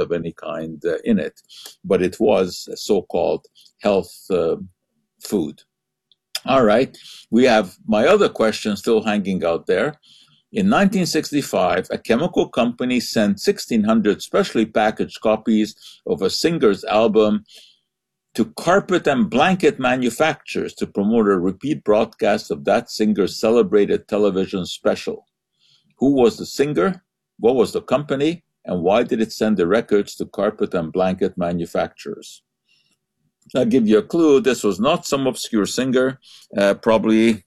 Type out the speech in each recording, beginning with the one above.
of any kind in it, but it was a so-called health food. All right, we have my other question still hanging out there. In 1965, a chemical company sent 1,600 specially packaged copies of a singer's album to carpet and blanket manufacturers to promote a repeat broadcast of that singer's celebrated television special. Who was the singer? What was the company? And why did it send the records to carpet and blanket manufacturers? I'll give you a clue. This was not some obscure singer, probably,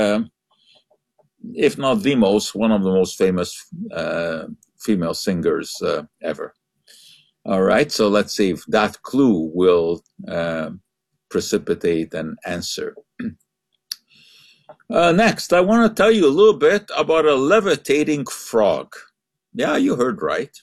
if not the most, one of the most famous female singers ever. All right, so let's see if that clue will precipitate an answer. Next, I want to tell you a little bit about a levitating frog. Yeah, you heard right.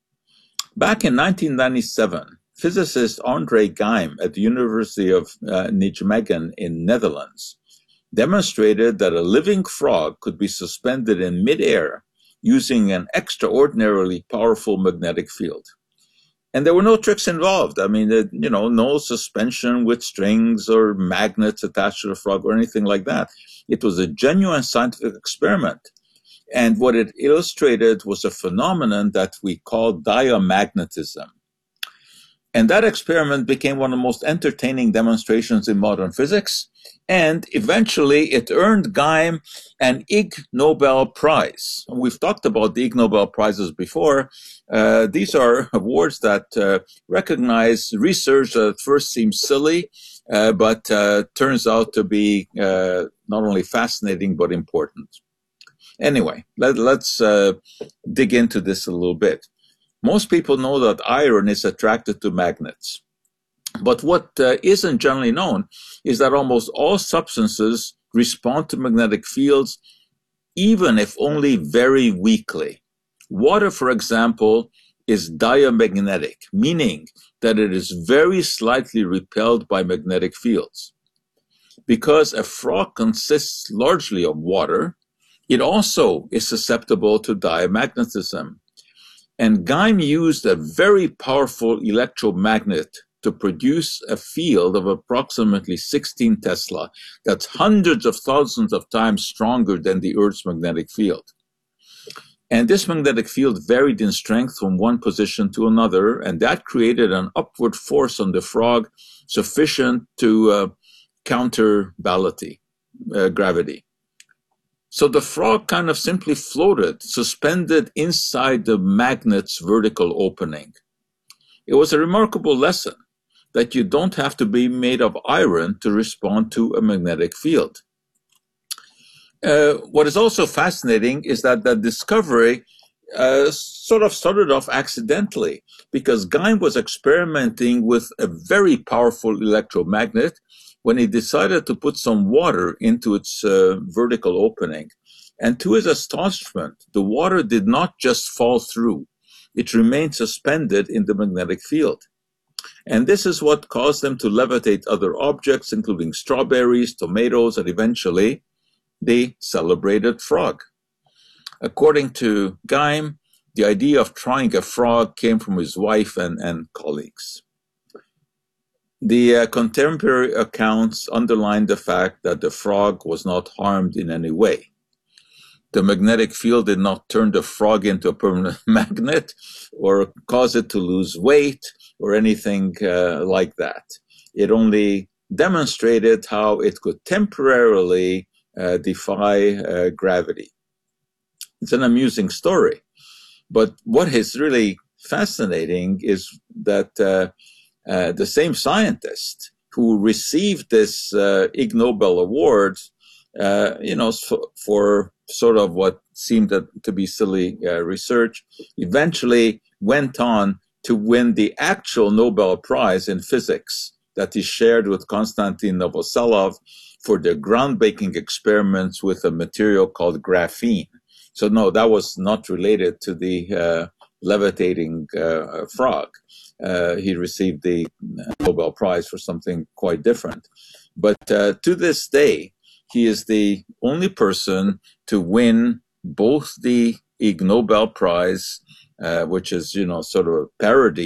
Back in 1997, physicist André Geim at the University of Nijmegen in Netherlands demonstrated that a living frog could be suspended in midair using an extraordinarily powerful magnetic field. And there were no tricks involved. I mean, no suspension with strings or magnets attached to the frog or anything like that. It was a genuine scientific experiment. And what it illustrated was a phenomenon that we call diamagnetism. And that experiment became one of the most entertaining demonstrations in modern physics. And eventually it earned Geim an Ig Nobel Prize. We've talked about the Ig Nobel Prizes before. These are awards that recognize research that at first seems silly, but turns out to be not only fascinating, but important. Anyway, let's dig into this a little bit. Most people know that iron is attracted to magnets. But what isn't generally known is that almost all substances respond to magnetic fields, even if only very weakly. Water, for example, is diamagnetic, meaning that it is very slightly repelled by magnetic fields. Because a frog consists largely of water, it also is susceptible to diamagnetism. And Geim used a very powerful electromagnet to produce a field of approximately 16 Tesla. That's hundreds of thousands of times stronger than the Earth's magnetic field. And this magnetic field varied in strength from one position to another, and that created an upward force on the frog sufficient to counter gravity. So the frog kind of simply floated, suspended inside the magnet's vertical opening. It was a remarkable lesson that you don't have to be made of iron to respond to a magnetic field. What is also fascinating is that the discovery sort of started off accidentally, because Geim was experimenting with a very powerful electromagnet when he decided to put some water into its vertical opening. And to his astonishment, the water did not just fall through. It remained suspended in the magnetic field. And this is what caused them to levitate other objects, including strawberries, tomatoes, and eventually the celebrated frog. According to Geim, the idea of trying a frog came from his wife and colleagues. The contemporary accounts underline the fact that the frog was not harmed in any way. The magnetic field did not turn the frog into a permanent magnet or cause it to lose weight or anything like that. It only demonstrated how it could temporarily defy gravity. It's an amusing story. But what is really fascinating is that the same scientist who received this Ig Nobel Award, for sort of what seemed to be silly research, eventually went on to win the actual Nobel Prize in physics that he shared with Konstantin Novoselov for their groundbreaking experiments with a material called graphene. So no, that was not related to the levitating frog. He received the Nobel Prize for something quite different. But to this day, he is the only person to win both the Ig Nobel Prize, which is, sort of a parody